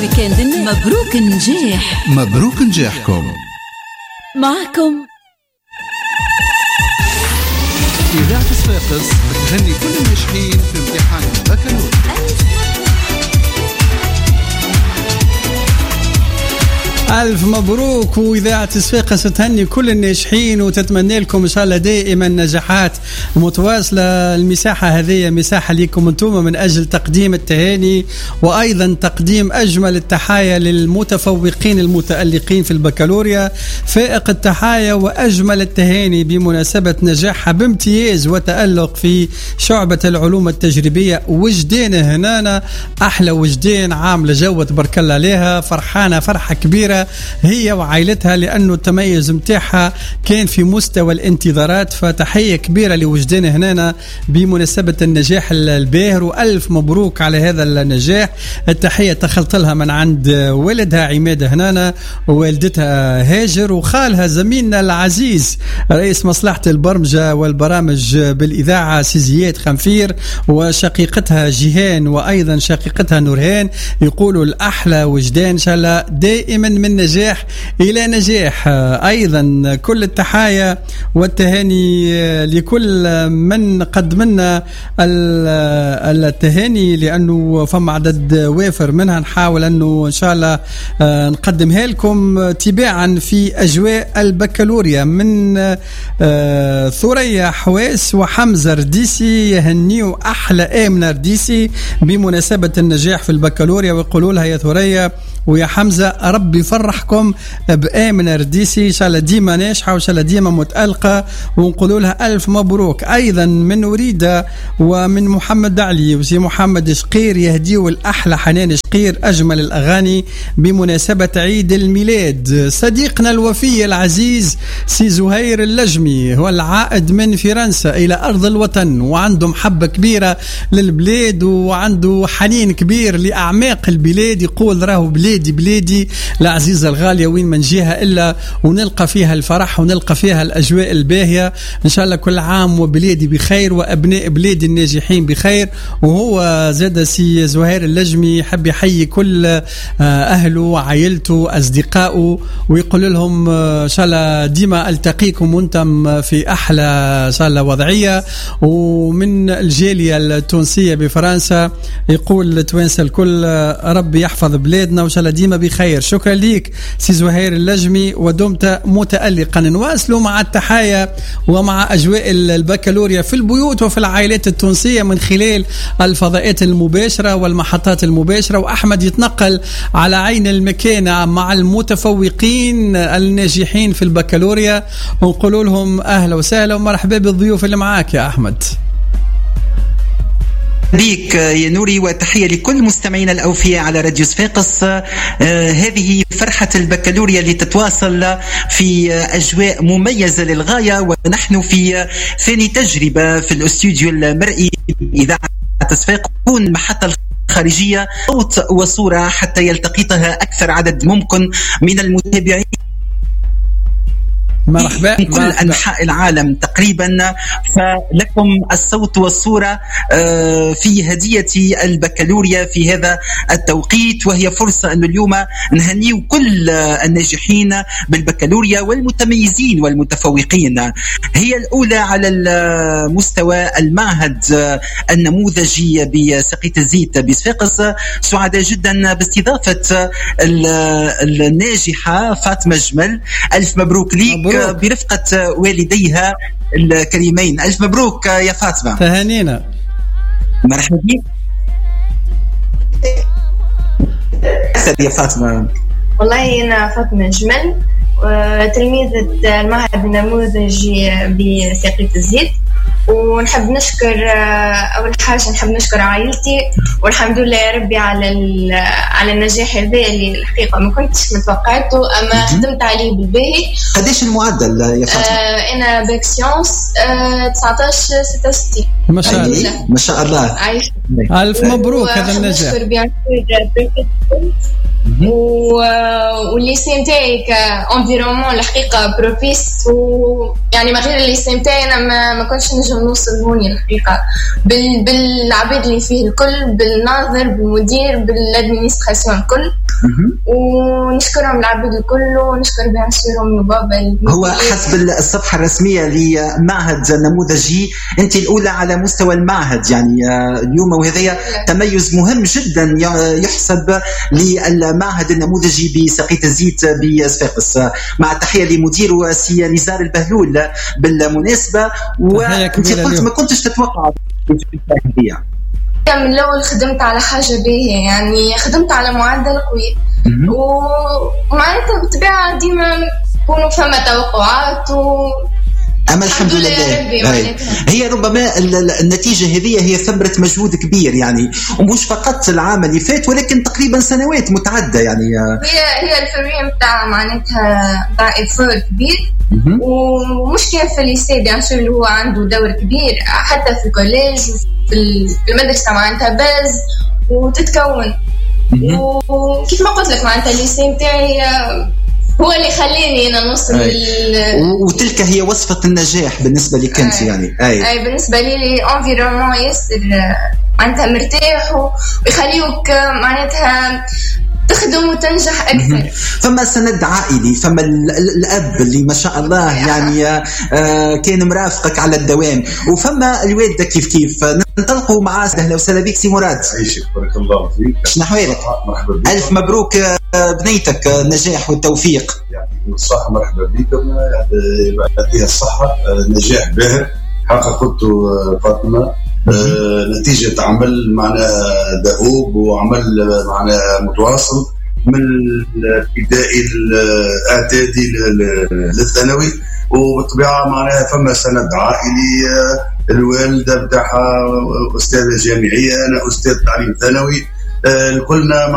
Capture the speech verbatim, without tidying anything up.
مكان دنا. مبروك النجاح. مبروك نجاحكم. معكم إذاعة صفاقس تهني كل الناجحين في امتحان البكالوريا. ألف مبروك. وإذاعة صفاقس تهني كل الناجحين وتتمنى لكم إن شاء الله دائما نجاحات متواصلة. المساحة هذه مساحة لكم أنتم من أجل تقديم التهاني وأيضا تقديم أجمل التحايا للمتفوقين المتألقين في البكالوريا. فائق التحايا وأجمل التهاني بمناسبة نجاحها بامتياز وتألق في شعبة العلوم التجريبية. وجدان هنا أحلى وجدان عاملة جو تبارك الله عليها، فرحانة فرحة كبيرة هي وعائلتها لأنه التميز متاعها كان في مستوى الانتظارات. فتحية كبيرة لوجدان هنا بمناسبة النجاح الباهر وألف مبروك على هذا النجاح. التحية تخلط لها من عند ولدها عماد هنا ووالدتها هاجر وخالها زميلنا العزيز رئيس مصلحة البرمجة والبرامج بالإذاعة سيزيات خنفير وشقيقتها جيهان وأيضا شقيقتها نورهان. يقولوا الأحلى وجدان إن شاء الله دائما من نجاح إلى نجاح. أيضا كل التحايا والتهاني لكل من قدمنا التهاني لأنه فما عدد وافر منها نحاول أنه إن شاء الله نقدمها لكم تباعا في أجواء البكالوريا. من ثريا حواس وحمزة رديسي يهنيوا أحلى آمنة رديسي بمناسبة النجاح في البكالوريا ويقولوا لها يا ثريا ويا حمزة ربي يفرحكم بآمنة رديسي إن شاء الله ديما ناجحة وإن شاء الله ديما متألقة ونقولوا لها ألف مبروك. أيضا من وريدة ومن محمد علي وسي محمد شقير يهديوا الأحلى حنان شقير أجمل الأغاني بمناسبة عيد الميلاد. صديقنا الوفي العزيز سي زهير اللجمي هو العائد من فرنسا إلى أرض الوطن وعنده محبة كبيرة للبلاد وعنده حنين كبير لأعماق البلاد. يقول راهو بلادي بلادي العزيزة الغالية وين من جهة إلا ونلقى فيها الفرح ونلقى فيها الأجواء الباهية. إن شاء الله كل عام وبلادي بخير وأبناء بلادي الناجحين بخير. وهو زاد سي زهير اللجمي حب يحيي كل أهله وعائلته أصدقائه ويقول لهم إن شاء الله ديما ألتقيكم وانتم في أحلى إن شاء الله وضعية. ومن الجالية التونسية بفرنسا يقول التوانسة الكل ربي يحفظ بلادنا وإن شاء الله ديما بخير. شكرا ليك سي زهير اللجمي ودمت متألقا. نواصلوا مع التحايا ومع أجواء البكالوريا في البيوت وفي العائلات التونسية من خلال الفضاءات المباشرة والمحطات المباشرة. وأحمد يتنقل على عين المكانة مع المتفوقين الناجحين في البكالوريا ونقول لهم أهلا وسهلا ومرحبا بالضيوف اللي معاك يا أحمد. بيك يا نوري وتحية لكل مستمعينا الأوفياء على راديو صفاقس. آه هذه فرحة البكالوريا اللي تتواصل في أجواء مميزة للغاية ونحن في ثاني تجربة في الاستوديو المرئي إذاعة صفاقس تكون محطة خارجية صوت وصورة حتى يلتقطها أكثر عدد ممكن من المتابعين مرحبا من كل مرحبا. أنحاء العالم تقريبا. فلكم الصوت والصورة في هدية البكالوريا في هذا التوقيت وهي فرصة أن اليوم نهنيو كل الناجحين بالبكالوريا والمتميزين والمتفوقين. هي الأولى على المستوى المعهد النموذجي بسقية الزيت بصفاقس. سعداء جدا باستضافة الناجحة فاطمة جمل. ألف مبروك ليك مبروك. برفقة والديها الكريمين. ألف مبروك يا فاطمة. تهانينا. مرحبا بك. أسد يا فاطمة. والله أنا فاطمة جمل تلميذة المعهد النموذجي بسقية الزيت ونحب نشكر أول حاجة نحب نشكر عائلتي والحمد لله يا ربي على على النجاح هذا اللي الحقيقة ما كنتش متوقعته أما خدمت عليه بالباهي. قديش المعدل يا فاطمة؟ آه أنا باك سيونس آه تسعة عشر ستة وستين. ما شاء الله ما شاء الله. عايش. ألف مبروك هذا النجاح. نشكر بيان والليسي نتاعي كانفيرومون الحقيقه بروبيس ويعني ما غير الليسي نتاعي انا ما, ما كنتش نجم نوصل هوني الحقيقه بال بالعباد اللي فيه الكل بالناظر بالمدير بالادمينستراسيون الكل ونشكرهم العباد الكل، ونشكر بيان سور امي وبابا. هو حسب الصفحه الرسميه لمعهد نموذجي انت الاولى على مستوى المعهد يعني اليوم، وهذا تميز مهم جدا يحسب للمعهد النموذجي بسقيت الزيت بصفاقس. مع التحيه لمدير سي نزار البهلول بالمناسبه. وانت قلت ما كنتش تتوقع من الأول خدمت على حاجة باهية، يعني خدمت على معدل قوي، ومعناتها بالطبيعة ديما يكونوا فما توقعات و أما الحمد لله هي. هي ربما النتيجة هذه هي ثمرة مجهود كبير يعني، ومش فقط العام اللي فات ولكن تقريبا سنوات متعدة يعني. هي هي الفريم بتاع معناتها بتاع إفور كبير، ومش كان في الليسي بيان سور اللي هو عنده دور كبير، حتى في الكوليج وفي المدرسة معناتها باز وتتكون. وكيف ما قلت لك معناتها الليسي متاعي هو اللي خليني أنا نوصل لل... وتلك هي وصفة النجاح بالنسبة لي كنت. أي. يعني أي. أي بالنسبة لي لي environnement ياسر معناتها مرتاح ويخليوك معناتها تخدم وتنجح أكثر. فما سند عائلي، فما الأب اللي ما شاء الله يعني آه كان مرافقك على الدوام، وفما الوالدة كيف كيف. ننطلقوا مع أهلا وسهلا بك سي مراد. عيشك بارك الله فيك. شنو أحوالك؟ مرحبا بك. ألف مبروك بنيتك النجاح والتوفيق. يعطيكم الصحة. مرحبا بكم، يعطيها الصحة. نجاح باهر حققته فاطمة، آه نتيجة عمل معناها دؤوب وعمل معناها متواصل من الابتدائي الاعدادي للثانوي، وبالطبيعة معناها فما سند عائلي. آه الوالدة بتاعها أستاذة جامعية، أنا أستاذ تعليم ثانوي، آه كلنا